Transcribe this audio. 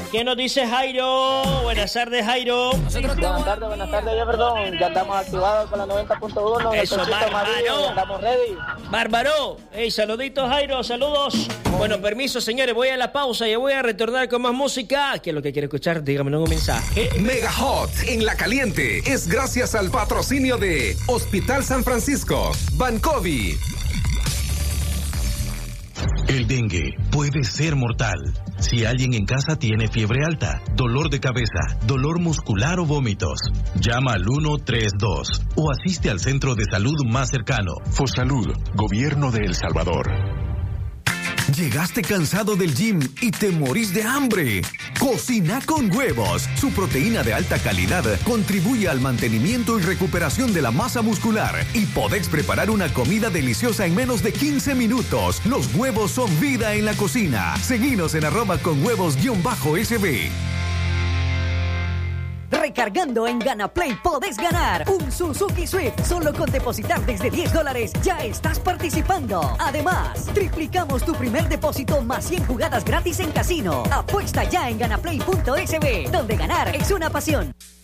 ¿Qué nos dice Jairo? Buenas tardes, Jairo. Buenas tardes, Jefferson. Ya estamos activados con la 90.1. Eso, bárbaro. Estamos ready. Bárbaro. Hey, saluditos, Jairo, saludos. Bueno, permiso, señores, voy a la pausa y voy a retornar con más música. ¿Qué es lo que quiere escuchar? Dígame un mensaje. Mega Hot en La Caliente es gracias al patrocinio de Hospital San Francisco, Bancovi. El dengue puede ser mortal. Si alguien en casa tiene fiebre alta, dolor de cabeza, dolor muscular o vómitos, llama al 132 o asiste al centro de salud más cercano. Fosalud, Gobierno de El Salvador. ¿Llegaste cansado del gym y te morís de hambre? Cocina con Huevos. Su proteína de alta calidad contribuye al mantenimiento y recuperación de la masa muscular y podés preparar una comida deliciosa en menos de 15 minutos. Los huevos son vida en la cocina. Seguinos en @conhuevos_sb. Recargando en GanaPlay podés ganar un Suzuki Swift. Solo con depositar desde $10 ya estás participando. Además, triplicamos tu primer depósito más 100 jugadas gratis en casino. Apuesta ya en ganaplay.sb, donde ganar es una pasión.